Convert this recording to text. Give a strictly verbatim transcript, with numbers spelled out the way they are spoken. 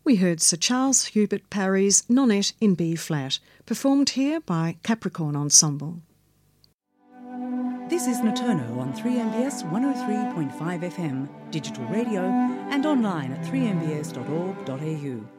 We heard Sir Charles Hubert Parry's Nonette in B-flat, performed here by Capricorn Ensemble. This is Notono on three M B S one oh three point five F M, digital radio and online at three m b s dot org dot a u.